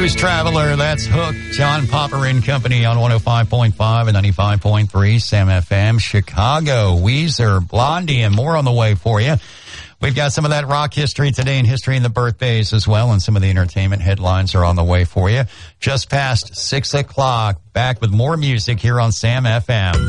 Blues Traveler, that's Hook. John Popper and Company on 105.5 and 95.3 Sam FM. Chicago, Weezer, Blondie, and more on the way for you. We've got some of that rock history today and history in the birthdays as well, and some of the entertainment headlines are on the way for you. Just past 6 o'clock, back with more music here on Sam FM.